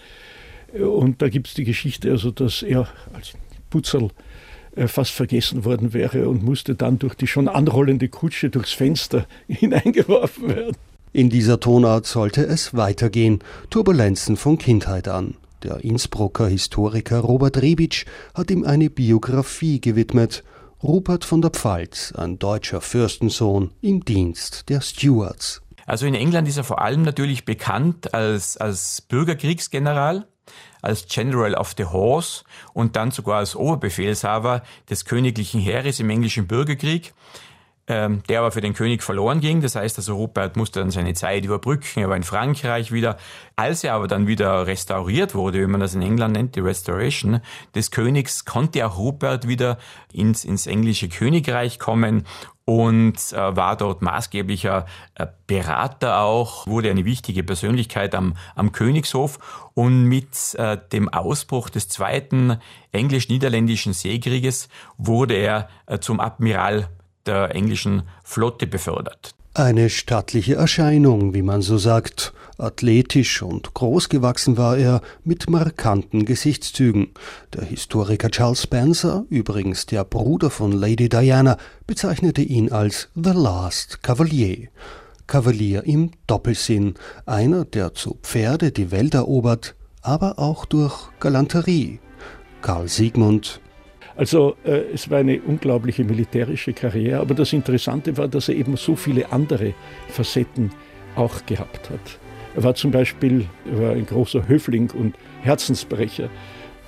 Speaker 4: und da gibt es die Geschichte, also dass er als Putzerl äh, fast vergessen worden wäre und musste dann durch die schon anrollende Kutsche durchs Fenster hineingeworfen werden.
Speaker 21: In dieser Tonart sollte es weitergehen, Turbulenzen von Kindheit an. Der Innsbrucker Historiker Robert Rebic hat ihm eine Biografie gewidmet. Rupert von der Pfalz, ein deutscher Fürstensohn im Dienst der Stuarts.
Speaker 22: Also in England ist er vor allem natürlich bekannt als, als Bürgerkriegsgeneral, als General of the Horse und dann sogar als Oberbefehlshaber des königlichen Heeres im englischen Bürgerkrieg, ähm, der aber für den König verloren ging. Das heißt, also Rupert musste dann seine Zeit überbrücken, er war in Frankreich wieder. Als er aber dann wieder restauriert wurde, wie man das in England nennt, die Restoration des Königs, konnte auch Rupert wieder ins, ins englische Königreich kommen und äh, war dort maßgeblicher äh, Berater auch, wurde eine wichtige Persönlichkeit am, am Königshof und mit äh, dem Ausbruch des zweiten englisch-niederländischen Seekrieges wurde er äh, zum Admiral der englischen Flotte befördert.
Speaker 21: Eine stattliche Erscheinung, wie man so sagt. Athletisch und großgewachsen war er mit markanten Gesichtszügen. Der Historiker Charles Spencer, übrigens der Bruder von Lady Diana, bezeichnete ihn als The Last Cavalier. Kavalier im Doppelsinn, einer, der zu Pferde die Welt erobert, aber auch durch Galanterie. Karl Sigmund.
Speaker 4: Also äh, es war eine unglaubliche militärische Karriere, aber das Interessante war, dass er eben so viele andere Facetten auch gehabt hat. Er war zum Beispiel er war ein großer Höfling und Herzensbrecher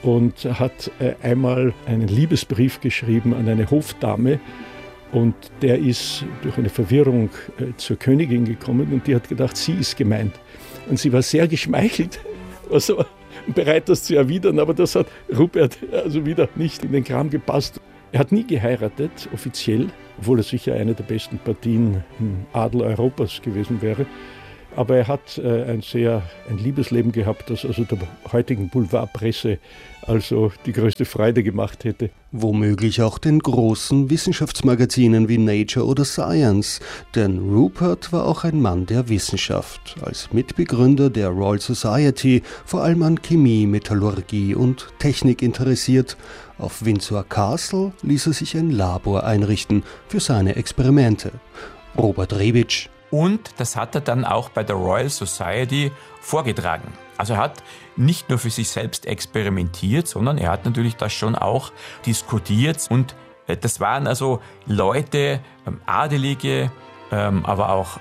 Speaker 4: und hat äh, einmal einen Liebesbrief geschrieben an eine Hofdame. Und der ist durch eine Verwirrung äh, zur Königin gekommen und die hat gedacht, sie ist gemeint. Und sie war sehr geschmeichelt, war so bereit, das zu erwidern, aber das hat Rupert also wieder nicht in den Kram gepasst. Er hat nie geheiratet, offiziell, obwohl er sicher eine der besten Partien im Adel Europas gewesen wäre. Aber er hat äh, ein sehr ein Liebesleben gehabt, das also der heutigen Boulevardpresse also die größte Freude gemacht hätte.
Speaker 21: Womöglich auch den großen Wissenschaftsmagazinen wie Nature oder Science. Denn Rupert war auch ein Mann der Wissenschaft. Als Mitbegründer der Royal Society, vor allem an Chemie, Metallurgie und Technik interessiert. Auf Windsor Castle ließ er sich ein Labor einrichten für seine Experimente. Robert Rebic.
Speaker 22: Und das hat er dann auch bei der Royal Society vorgetragen. Also er hat nicht nur für sich selbst experimentiert, sondern er hat natürlich das schon auch diskutiert. Und das waren also Leute, Adelige, aber auch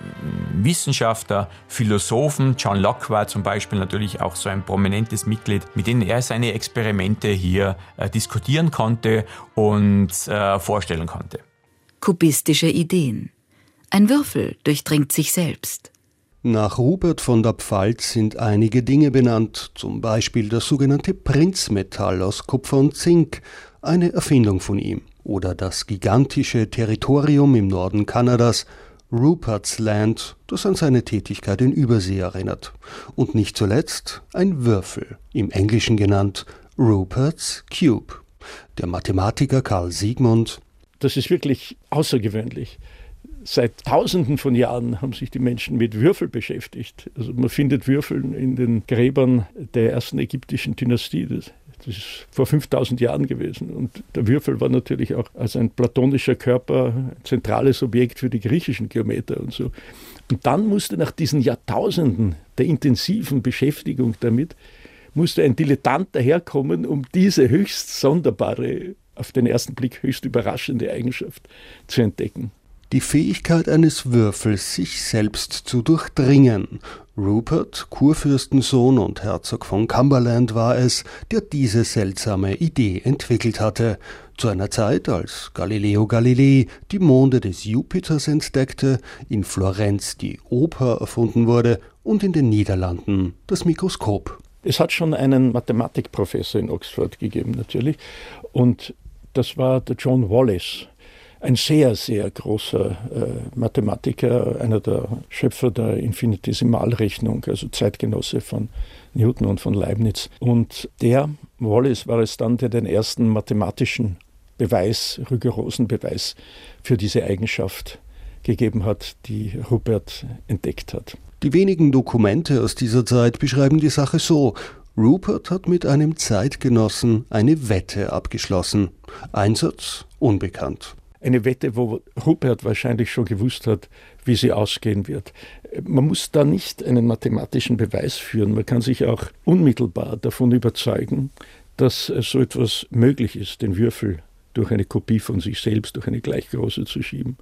Speaker 22: Wissenschaftler, Philosophen. John Locke war zum Beispiel natürlich auch so ein prominentes Mitglied, mit denen er seine Experimente hier diskutieren konnte und vorstellen konnte.
Speaker 17: Kubistische Ideen. Ein Würfel durchdringt sich selbst.
Speaker 21: Nach Rupert von der Pfalz sind einige Dinge benannt, zum Beispiel das sogenannte Prinzmetall aus Kupfer und Zink, eine Erfindung von ihm, oder das gigantische Territorium im Norden Kanadas, Rupert's Land, das an seine Tätigkeit in Übersee erinnert. Und nicht zuletzt ein Würfel, im Englischen genannt Rupert's Cube. Der Mathematiker Carl Siegmund.
Speaker 4: Das ist wirklich außergewöhnlich. Seit Tausenden von Jahren haben sich die Menschen mit Würfel beschäftigt. Also man findet Würfel in den Gräbern der ersten ägyptischen Dynastie. Das, das ist vor fünftausend Jahren gewesen. Und der Würfel war natürlich auch als ein platonischer Körper ein zentrales Objekt für die griechischen Geometer und so. Und dann musste nach diesen Jahrtausenden der intensiven Beschäftigung damit, musste ein Dilettant daherkommen, um diese höchst sonderbare, auf den ersten Blick höchst überraschende Eigenschaft zu entdecken.
Speaker 21: Die Fähigkeit eines Würfels, sich selbst zu durchdringen. Rupert, Kurfürstensohn und Herzog von Cumberland, war es, der diese seltsame Idee entwickelt hatte. Zu einer Zeit, als Galileo Galilei die Monde des Jupiters entdeckte, in Florenz die Oper erfunden wurde und in den Niederlanden das Mikroskop.
Speaker 4: Es hat schon einen Mathematikprofessor in Oxford gegeben, natürlich, und das war der John Wallis. Ein sehr, sehr großer äh, Mathematiker, einer der Schöpfer der Infinitesimalrechnung, also Zeitgenosse von Newton und von Leibniz. Und der, Wallis, war es dann, der den ersten mathematischen Beweis, rigorosen Beweis für diese Eigenschaft gegeben hat, die Rupert entdeckt hat.
Speaker 21: Die wenigen Dokumente aus dieser Zeit beschreiben die Sache so: Rupert hat mit einem Zeitgenossen eine Wette abgeschlossen. Einsatz unbekannt.
Speaker 4: Eine Wette, wo Rupert wahrscheinlich schon gewusst hat, wie sie ausgehen wird. Man muss da nicht einen mathematischen Beweis führen. Man kann sich auch unmittelbar davon überzeugen, dass so etwas möglich ist, den Würfel durch eine Kopie von sich selbst, durch eine gleich große zu schieben.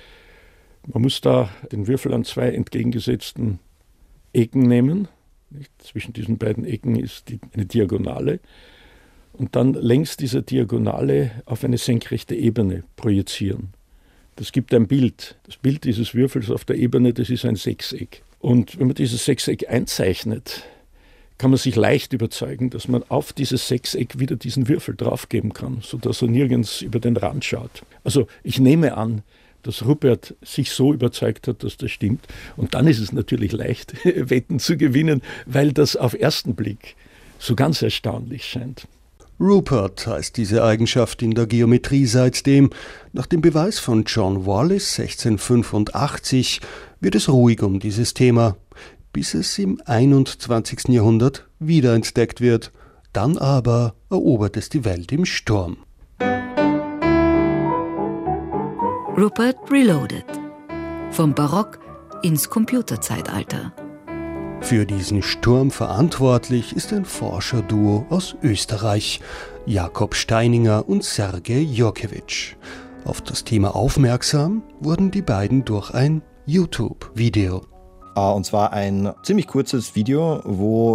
Speaker 4: Man muss da den Würfel an zwei entgegengesetzten Ecken nehmen. Zwischen diesen beiden Ecken ist die, eine Diagonale. Und dann längs dieser Diagonale auf eine senkrechte Ebene projizieren. Das gibt ein Bild. Das Bild dieses Würfels auf der Ebene, das ist ein Sechseck. Und wenn man dieses Sechseck einzeichnet, kann man sich leicht überzeugen, dass man auf dieses Sechseck wieder diesen Würfel draufgeben kann, sodass er nirgends über den Rand schaut. Also ich nehme an, dass Rupert sich so überzeugt hat, dass das stimmt. Und dann ist es natürlich leicht, Wetten zu gewinnen, weil das auf ersten Blick so ganz erstaunlich scheint.
Speaker 21: Rupert heißt diese Eigenschaft in der Geometrie seitdem. Nach dem Beweis von John Wallis sechzehnhundertfünfundachtzig wird es ruhig um dieses Thema, bis es im einundzwanzigsten Jahrhundert wiederentdeckt wird. Dann aber erobert es die Welt im Sturm.
Speaker 17: Rupert Reloaded. Vom Barock ins Computerzeitalter.
Speaker 21: Für diesen Sturm verantwortlich ist ein Forscherduo aus Österreich, Jakob Steininger und Sergej Jurkewitsch. Auf das Thema aufmerksam wurden die beiden durch ein YouTube-Video.
Speaker 19: Und zwar ein ziemlich kurzes Video, wo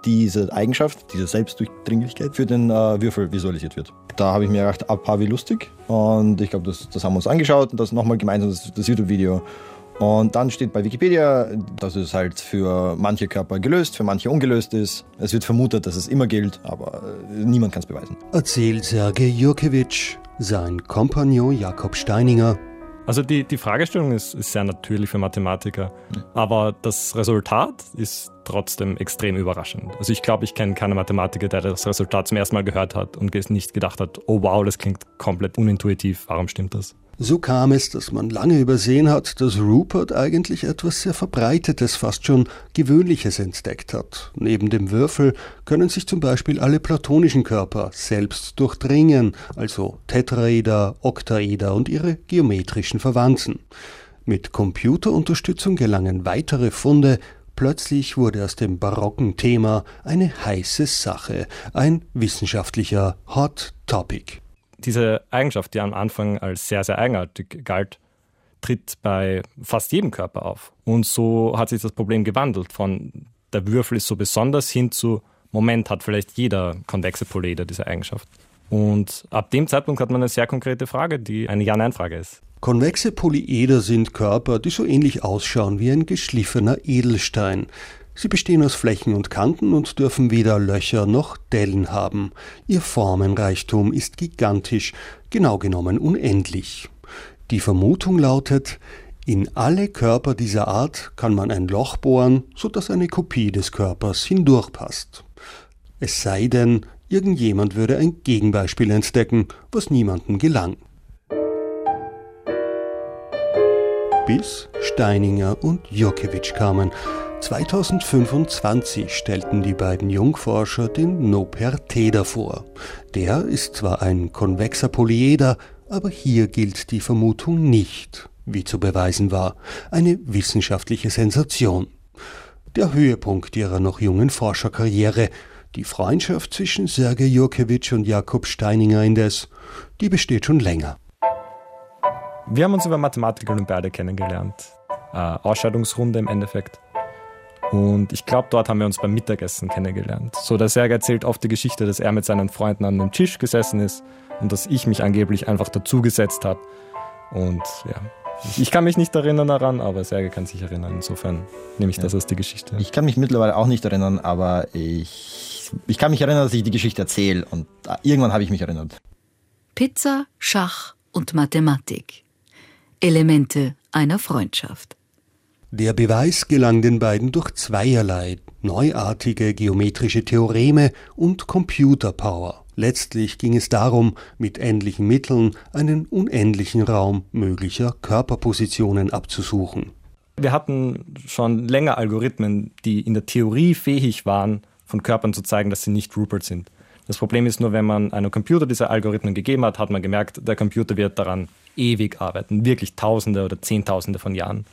Speaker 19: diese Eigenschaft, diese Selbstdurchdringlichkeit für den äh, Würfel visualisiert wird. Da habe ich mir gedacht, ab wie lustig. Und ich glaube, das, das haben wir uns angeschaut und das nochmal gemeinsam das, das YouTube-Video. Und dann steht bei Wikipedia, dass es halt für manche Körper gelöst, für manche ungelöst ist. Es wird vermutet, dass es immer gilt, aber äh, niemand kann es beweisen.
Speaker 21: Erzählt Sergej Jurkewitsch, sein Kompagnon Jakob Steininger.
Speaker 20: Also die, die Fragestellung ist, ist sehr natürlich für Mathematiker, mhm. aber das Resultat ist trotzdem extrem überraschend. Also ich glaube, ich kenne keinen Mathematiker, der das Resultat zum ersten Mal gehört hat und nicht gedacht hat, oh wow, das klingt komplett unintuitiv, warum stimmt das?
Speaker 21: So kam es, dass man lange übersehen hat, dass Rupert eigentlich etwas sehr Verbreitetes, fast schon Gewöhnliches entdeckt hat. Neben dem Würfel können sich zum Beispiel alle platonischen Körper selbst durchdringen, also Tetraeder, Oktaeder und ihre geometrischen Verwandten. Mit Computerunterstützung gelangen weitere Funde. Plötzlich wurde aus dem barocken Thema eine heiße Sache, ein wissenschaftlicher Hot Topic.
Speaker 20: Diese Eigenschaft, die am Anfang als sehr, sehr eigenartig galt, tritt bei fast jedem Körper auf. Und so hat sich das Problem gewandelt von der Würfel ist so besonders hin zu Moment, hat vielleicht jeder konvexe Polyeder diese Eigenschaft. Und ab dem Zeitpunkt hat man eine sehr konkrete Frage, die eine Ja-Nein-Frage ist.
Speaker 21: Konvexe Polyeder sind Körper, die so ähnlich ausschauen wie ein geschliffener Edelstein. Sie bestehen aus Flächen und Kanten und dürfen weder Löcher noch Dellen haben. Ihr Formenreichtum ist gigantisch, genau genommen unendlich. Die Vermutung lautet, in alle Körper dieser Art kann man ein Loch bohren, sodass eine Kopie des Körpers hindurchpasst. Es sei denn, irgendjemand würde ein Gegenbeispiel entdecken, was niemandem gelang. Bis Steininger und Jurkewitsch kamen. zweitausendfünfundzwanzig stellten die beiden Jungforscher den Noperteder vor. Der ist zwar ein konvexer Polyeder, aber hier gilt die Vermutung nicht, wie zu beweisen war, eine wissenschaftliche Sensation. Der Höhepunkt ihrer noch jungen Forscherkarriere, die Freundschaft zwischen Sergej Jurkewitsch und Jakob Steininger indes, die besteht schon länger.
Speaker 20: Wir haben uns über Mathematik-Olympiade kennengelernt. Äh, Ausscheidungsrunde im Endeffekt. Und ich glaube, dort haben wir uns beim Mittagessen kennengelernt. So, der Sergej erzählt oft die Geschichte, dass er mit seinen Freunden an einem Tisch gesessen ist und dass ich mich angeblich einfach dazugesetzt habe. Und ja, ich kann mich nicht erinnern daran, aber Sergej kann sich erinnern. Insofern nehme ich das ja als die Geschichte.
Speaker 19: Ich kann mich mittlerweile auch nicht erinnern, aber ich, ich kann mich erinnern, dass ich die Geschichte erzähle und irgendwann habe ich mich erinnert.
Speaker 17: Pizza, Schach und Mathematik. Elemente einer Freundschaft.
Speaker 21: Der Beweis gelang den beiden durch zweierlei, neuartige geometrische Theoreme und Computerpower. Letztlich ging es darum, mit ähnlichen Mitteln einen unendlichen Raum möglicher Körperpositionen abzusuchen.
Speaker 20: Wir hatten schon länger Algorithmen, die in der Theorie fähig waren, von Körpern zu zeigen, dass sie nicht Rupert sind. Das Problem ist nur, wenn man einem Computer diese Algorithmen gegeben hat, hat man gemerkt, der Computer wird daran ewig arbeiten, wirklich Tausende oder Zehntausende von Jahren.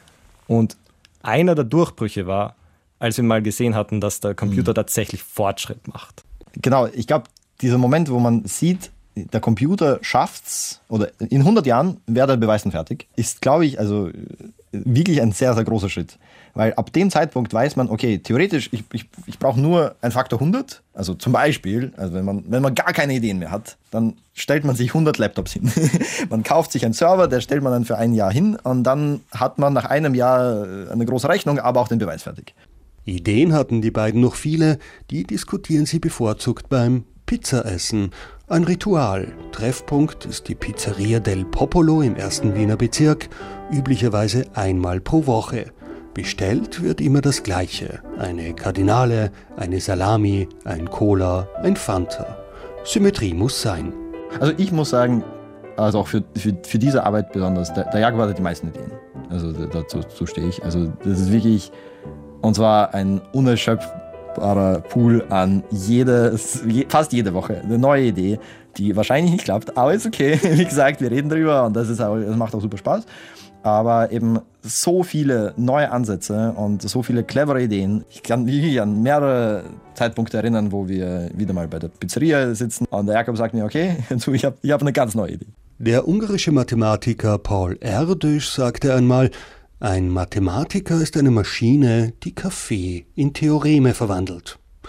Speaker 20: Und einer der Durchbrüche war, als wir mal gesehen hatten, dass der Computer mhm. tatsächlich Fortschritt macht.
Speaker 19: Genau, ich glaube, dieser Moment, wo man sieht, der Computer schafft's, oder in hundert Jahren wäre der Beweis dann fertig, ist, glaube ich, also wirklich ein sehr, sehr großer Schritt. Weil ab dem Zeitpunkt weiß man, okay, theoretisch, ich, ich, ich brauche nur einen Faktor hundert. Also zum Beispiel, also wenn man, wenn man gar keine Ideen mehr hat, dann stellt man sich hundert Laptops hin. Man kauft sich einen Server, der stellt man dann für ein Jahr hin und dann hat man nach einem Jahr eine große Rechnung, aber auch den Beweis fertig.
Speaker 21: Ideen hatten die beiden noch viele, die diskutieren sie bevorzugt beim Pizzaessen. Ein Ritual. Treffpunkt ist die Pizzeria del Popolo im ersten Wiener Bezirk, üblicherweise einmal pro Woche. Bestellt wird immer das Gleiche. Eine Kardinale, eine Salami, ein Cola, ein Fanta. Symmetrie muss sein.
Speaker 19: Also ich muss sagen, also auch für, für, für diese Arbeit besonders, der, der Jakob hatte die meisten Ideen. Also dazu, dazu stehe ich. Also das ist wirklich, und zwar ein unerschöpfbarer Pool an jedes, fast jede Woche eine neue Idee, die wahrscheinlich nicht klappt, aber ist okay. Wie gesagt, wir reden drüber und das, ist auch, das macht auch super Spaß. Aber eben so viele neue Ansätze und so viele clevere Ideen. Ich kann mich an mehrere Zeitpunkte erinnern, wo wir wieder mal bei der Pizzeria sitzen und der Jakob sagt mir, okay, ich habe ich hab eine ganz neue Idee.
Speaker 21: Der ungarische Mathematiker Paul Erdős sagte einmal, ein Mathematiker ist eine Maschine, die Kaffee in Theoreme verwandelt.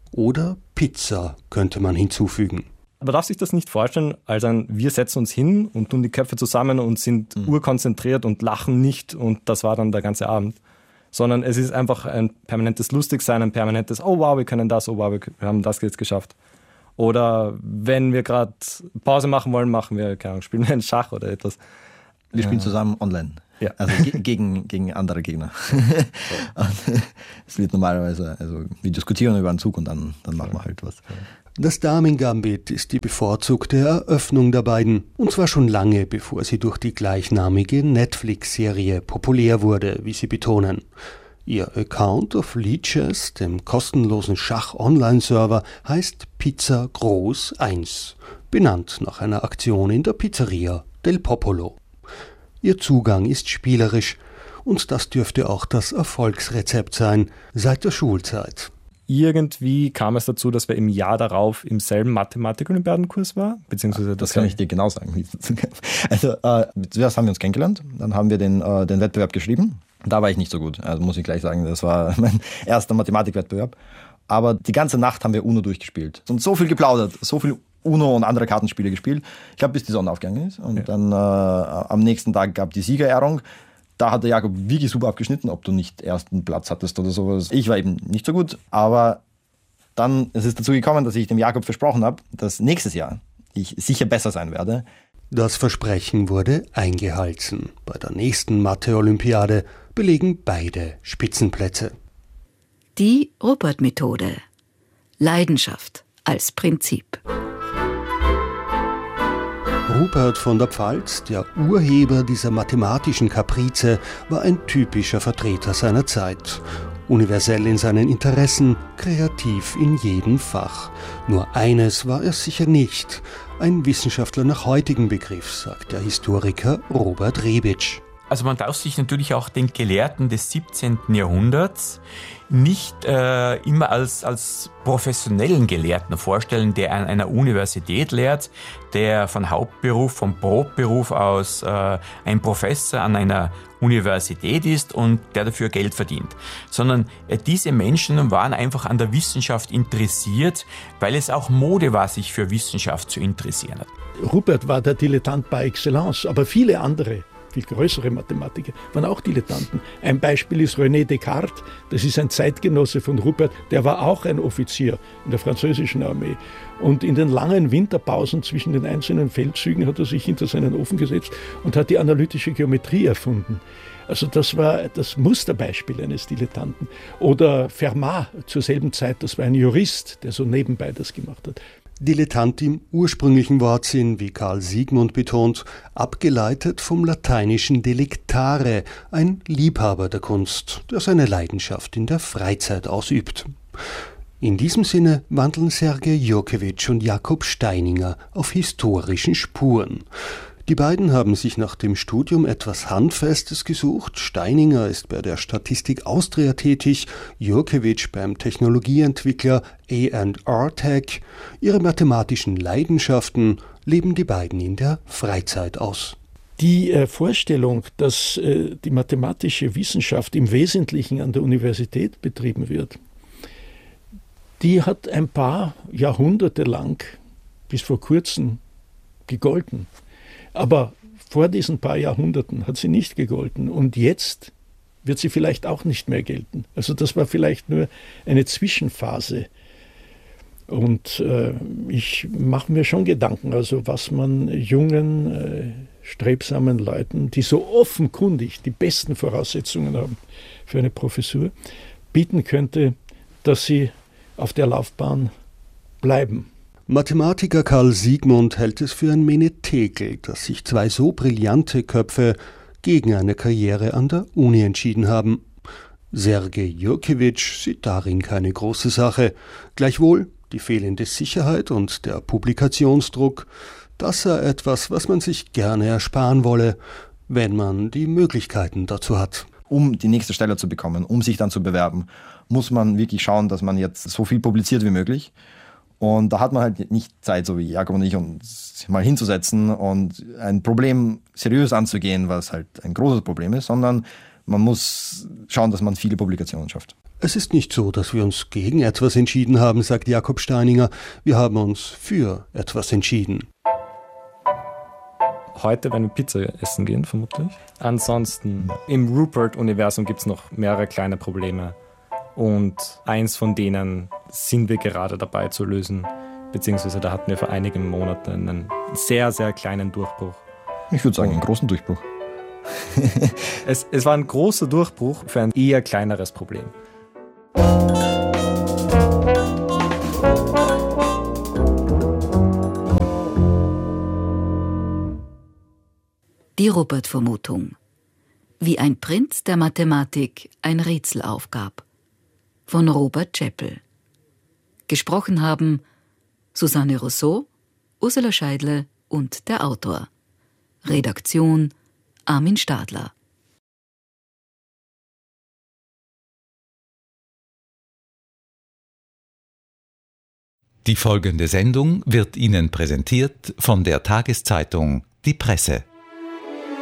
Speaker 21: Oder Pizza könnte man hinzufügen.
Speaker 20: Man darf sich das nicht vorstellen, als ein wir setzen uns hin und tun die Köpfe zusammen und sind mhm. urkonzentriert und lachen nicht und das war dann der ganze Abend. Sondern es ist einfach ein permanentes Lustigsein, ein permanentes oh wow, wir können das, oh wow, wir haben das jetzt geschafft. Oder wenn wir gerade Pause machen wollen, machen wir, keine Ahnung, spielen wir einen Schach oder etwas.
Speaker 19: Wir spielen zusammen online.
Speaker 20: Ja.
Speaker 19: Also ge- gegen, gegen andere Gegner. Es wird normalerweise, also wir diskutieren über einen Zug und dann, dann machen wir halt was.
Speaker 21: Das Damen-Gambit ist die bevorzugte Eröffnung der beiden. Und zwar schon lange, bevor sie durch die gleichnamige Netflix-Serie populär wurde, wie sie betonen. Ihr Account auf Lichess, dem kostenlosen Schach-Online-Server, heißt Pizza Groß eins, benannt nach einer Aktion in der Pizzeria Del Popolo. Ihr Zugang ist spielerisch und das dürfte auch das Erfolgsrezept sein seit der Schulzeit.
Speaker 20: Irgendwie kam es dazu, dass wir im Jahr darauf im selben Mathematik-Olympiadenkurs waren, beziehungsweise
Speaker 19: das, das kann ich dir genau sagen. Also äh, zuerst haben wir uns kennengelernt, dann haben wir den, äh, den Wettbewerb geschrieben. Da war ich nicht so gut, also muss ich gleich sagen, das war mein erster Mathematikwettbewerb. Aber die ganze Nacht haben wir Uno durchgespielt und so viel geplaudert, so viel Uno und andere Kartenspiele gespielt. Ich glaube, bis die Sonne aufgegangen ist. Und ja. dann äh, am nächsten Tag gab die Siegerehrung. Da hat der Jakob wirklich super abgeschnitten, ob du nicht ersten Platz hattest oder sowas. Ich war eben nicht so gut, aber dann ist es dazu gekommen, dass ich dem Jakob versprochen habe, dass nächstes Jahr ich sicher besser sein werde.
Speaker 21: Das Versprechen wurde eingehalten. Bei der nächsten Mathe-Olympiade belegen beide Spitzenplätze.
Speaker 17: Die Rupert-Methode. Leidenschaft als Prinzip.
Speaker 21: Rupert von der Pfalz, der Urheber dieser mathematischen Kaprize, war ein typischer Vertreter seiner Zeit. Universell in seinen Interessen, kreativ in jedem Fach. Nur eines war er sicher nicht: ein Wissenschaftler nach heutigem Begriff, sagt der Historiker Robert Rebic.
Speaker 22: Also man darf sich natürlich auch den Gelehrten des siebzehnten Jahrhunderts nicht äh, immer als, als professionellen Gelehrten vorstellen, der an einer Universität lehrt, der von Hauptberuf, vom Brotberuf aus äh, ein Professor an einer Universität ist und der dafür Geld verdient. Sondern äh, diese Menschen waren einfach an der Wissenschaft interessiert, weil es auch Mode war, sich für Wissenschaft zu interessieren.
Speaker 4: Rupert war der Dilettant par excellence, aber viele andere, viel größere Mathematiker, waren auch Dilettanten. Ein Beispiel ist René Descartes, das ist ein Zeitgenosse von Rupert, der war auch ein Offizier in der französischen Armee. Und in den langen Winterpausen zwischen den einzelnen Feldzügen hat er sich hinter seinen Ofen gesetzt und hat die analytische Geometrie erfunden. Also das war das Musterbeispiel eines Dilettanten. Oder Fermat zur selben Zeit, das war ein Jurist, der so nebenbei das gemacht hat.
Speaker 21: Dilettant im ursprünglichen Wortsinn, wie Karl Sigmund betont, abgeleitet vom lateinischen delectare, ein Liebhaber der Kunst, der seine Leidenschaft in der Freizeit ausübt. In diesem Sinne wandeln Sergej Jurkewitsch und Jakob Steininger auf historischen Spuren. Die beiden haben sich nach dem Studium etwas Handfestes gesucht. Steininger ist bei der Statistik Austria tätig, Jurkewitsch beim Technologieentwickler A and R Tech. Ihre mathematischen Leidenschaften leben die beiden in der Freizeit aus.
Speaker 4: Die äh, Vorstellung, dass äh, die mathematische Wissenschaft im Wesentlichen an der Universität betrieben wird, die hat ein paar Jahrhunderte lang bis vor kurzem gegolten. Aber vor diesen paar Jahrhunderten hat sie nicht gegolten und jetzt wird sie vielleicht auch nicht mehr gelten. Also das war vielleicht nur eine Zwischenphase. Und äh, ich mache mir schon Gedanken, also was man jungen, äh, strebsamen Leuten, die so offenkundig die besten Voraussetzungen haben für eine Professur, bieten könnte, dass sie auf der Laufbahn bleiben.
Speaker 21: Mathematiker Karl Sigmund hält es für ein Menetekel, dass sich zwei so brillante Köpfe gegen eine Karriere an der Uni entschieden haben. Sergej Jurkewitsch sieht darin keine große Sache. Gleichwohl die fehlende Sicherheit und der Publikationsdruck, das sei etwas, was man sich gerne ersparen wolle, wenn man die Möglichkeiten dazu hat.
Speaker 19: Um die nächste Stelle zu bekommen, um sich dann zu bewerben, muss man wirklich schauen, dass man jetzt so viel publiziert wie möglich. Und da hat man halt nicht Zeit, so wie Jakob und ich, uns mal hinzusetzen und ein Problem seriös anzugehen, was halt ein großes Problem ist, sondern man muss schauen, dass man viele Publikationen schafft.
Speaker 21: Es ist nicht so, dass wir uns gegen etwas entschieden haben, sagt Jakob Steininger. Wir haben uns für etwas entschieden.
Speaker 20: Heute werden wir Pizza essen gehen, vermutlich. Ansonsten, im Rupert-Universum gibt es noch mehrere kleine Probleme. Und eins von denen sind wir gerade dabei zu lösen. Beziehungsweise da hatten wir vor einigen Monaten einen sehr, sehr kleinen Durchbruch.
Speaker 19: Ich würde sagen, einen großen Durchbruch.
Speaker 20: es, es war ein großer Durchbruch für ein eher kleineres Problem.
Speaker 17: Die Rupert-Vermutung. Wie ein Prinz der Mathematik ein Rätsel aufgab. Von Robert Chappell. Gesprochen haben Susanne Rousseau, Ursula Scheidle und der Autor. Redaktion Armin Stadler.
Speaker 11: Die folgende Sendung wird Ihnen präsentiert von der Tageszeitung Die Presse.